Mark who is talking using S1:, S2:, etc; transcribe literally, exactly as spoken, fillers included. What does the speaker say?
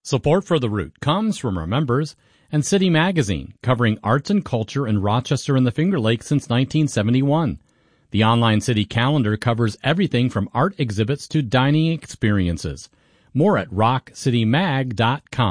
S1: Support for The Root comes from our members and City Magazine, covering arts and culture in Rochester and the Finger Lakes since nineteen seventy-one. The online city calendar covers everything from art exhibits to dining experiences. More at rock city mag dot com.